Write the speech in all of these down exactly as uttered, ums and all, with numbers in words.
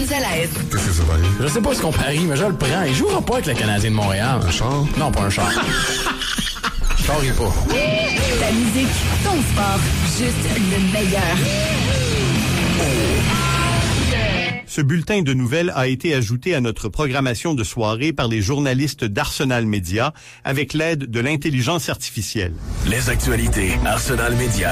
plus à l'aise. Qu'est-ce que ça va aller? Je sais pas ce qu'on parie, mais je le prends. Il jouera pas avec le Canadien de Montréal. Un char? Non, pas un char. Je parie pas. Ta musique, ton sport, juste le meilleur. Ce bulletin de nouvelles a été ajouté à notre programmation de soirée par les journalistes d'Arsenal Média avec l'aide de l'intelligence artificielle. Les actualités Arsenal Média.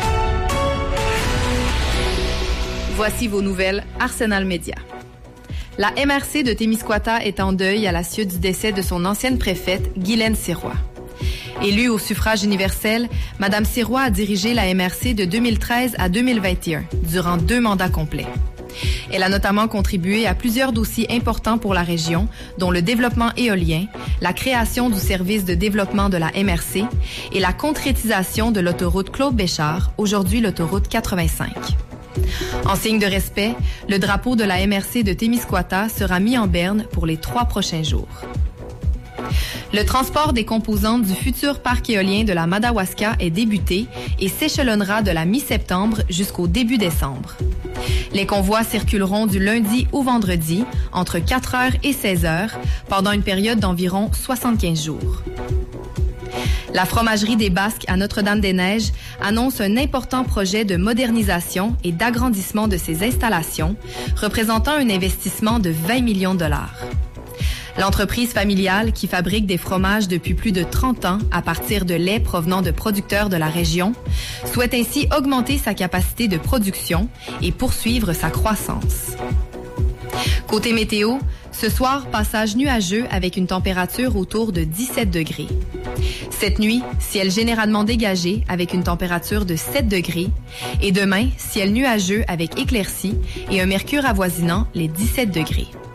Voici vos nouvelles Arsenal Média. La M R C de Témiscouata est en deuil à la suite du décès de son ancienne préfète, Guylaine Sirois. Élue au suffrage universel, Mme Sirois a dirigé la M R C de deux mille treize à deux mille vingt et un, durant deux mandats complets. Elle a notamment contribué à plusieurs dossiers importants pour la région, dont le développement éolien, la création du service de développement de la M R C et la concrétisation de l'autoroute Claude-Béchard, aujourd'hui l'autoroute quatre-vingt-cinq. En signe de respect, le drapeau de la M R C de Témiscouata sera mis en berne pour les trois prochains jours. Le transport des composantes du futur parc éolien de la Madawaska est débuté et s'échelonnera de la mi-septembre jusqu'au début décembre. Les convois circuleront du lundi au vendredi, entre quatre heures et seize heures, pendant une période d'environ soixante-quinze jours. La fromagerie des Basques à Notre-Dame-des-Neiges annonce un important projet de modernisation et d'agrandissement de ses installations, représentant un investissement de vingt millions de dollars. L'entreprise familiale, qui fabrique des fromages depuis plus de trente ans à partir de lait provenant de producteurs de la région, souhaite ainsi augmenter sa capacité de production et poursuivre sa croissance. Côté météo, ce soir, passage nuageux avec une température autour de dix-sept degrés. Cette nuit, ciel généralement dégagé avec une température de sept degrés. Et demain, ciel nuageux avec éclaircies et un mercure avoisinant les dix-sept degrés.